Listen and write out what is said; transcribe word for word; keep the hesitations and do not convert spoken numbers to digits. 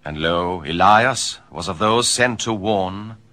And lo, Elias was of those sent to warn